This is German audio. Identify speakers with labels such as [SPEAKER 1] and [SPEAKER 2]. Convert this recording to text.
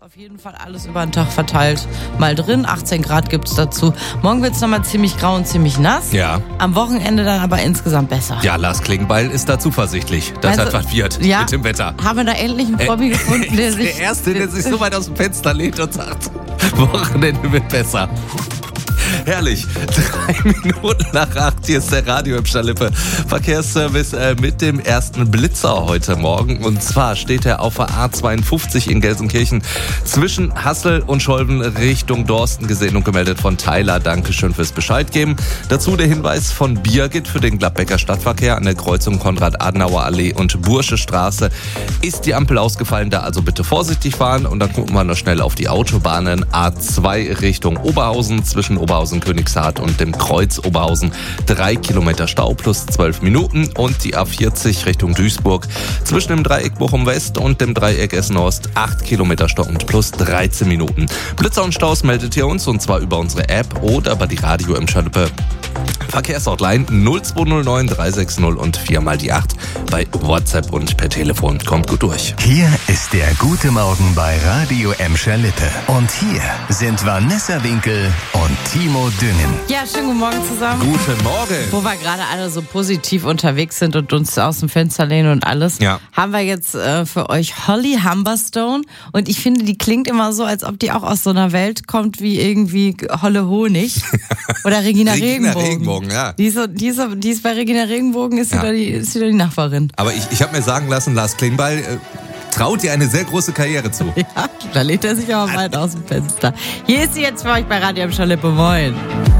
[SPEAKER 1] Auf jeden Fall alles über den Tag verteilt. Mal drin, 18 Grad gibt's dazu. Morgen wird's nochmal ziemlich grau und ziemlich nass.
[SPEAKER 2] Ja.
[SPEAKER 1] Am Wochenende dann aber insgesamt besser.
[SPEAKER 2] Ja, Lars Klingbeil ist da zuversichtlich, dass
[SPEAKER 1] Also,
[SPEAKER 2] das was wird
[SPEAKER 1] ja,
[SPEAKER 2] mit dem Wetter.
[SPEAKER 1] Haben wir da endlich einen Promi gefunden, der sich...
[SPEAKER 2] Der Erste, der sich so weit aus dem Fenster lehnt und sagt, Wochenende wird besser. Herrlich. 3 Minuten nach 8. Hier ist der Radio im Schalippe Verkehrsservice mit dem ersten Blitzer heute Morgen. Und zwar steht er auf der A52 in Gelsenkirchen zwischen Hassel und Scholven Richtung Dorsten gesehen und gemeldet von Tyler. Dankeschön fürs Bescheid geben. Dazu der Hinweis von Birgit für den Gladbecker Stadtverkehr an der Kreuzung Konrad-Adenauer-Allee und Bursche Straße. Ist die Ampel ausgefallen, da also bitte vorsichtig fahren. Und dann gucken wir noch schnell auf die Autobahnen. A2 Richtung Oberhausen zwischen Oberhausen, Königshardt und dem Kreuz Oberhausen 3 Kilometer Stau plus 12 Minuten und die A40 Richtung Duisburg zwischen dem Dreieck Bochum West und dem Dreieck Essen Ost 8 Kilometer Stau und plus 13 Minuten. Blitzer und Staus meldet ihr uns und zwar über unsere App oder bei die Radio im Schalippe Verkehrshotline 0209 360 und 4x8 bei WhatsApp und per Telefon. Kommt gut durch.
[SPEAKER 3] Hier ist der Gute Morgen bei Radio Emscher Lippe. Und hier sind Vanessa Winkel und Timo Düngen.
[SPEAKER 1] Ja, schönen guten Morgen zusammen.
[SPEAKER 2] Guten Morgen.
[SPEAKER 1] Wo wir gerade alle so positiv unterwegs sind und uns aus dem Fenster lehnen und alles, haben wir jetzt für euch Holly Humberstone. Und ich finde, die klingt immer so, als ob die auch aus so einer Welt kommt wie irgendwie Holle Honig oder Regina Regenbogen.
[SPEAKER 2] Ja.
[SPEAKER 1] Die ist bei Regina Regenbogen, ist wieder die Nachbarin.
[SPEAKER 2] Aber ich habe mir sagen lassen, Lars Klingbeil traut ihr eine sehr große Karriere zu.
[SPEAKER 1] Ja, da lehnt er sich aber weit aus dem Fenster. Hier ist sie jetzt für euch bei Radio im Schalippe. Moin.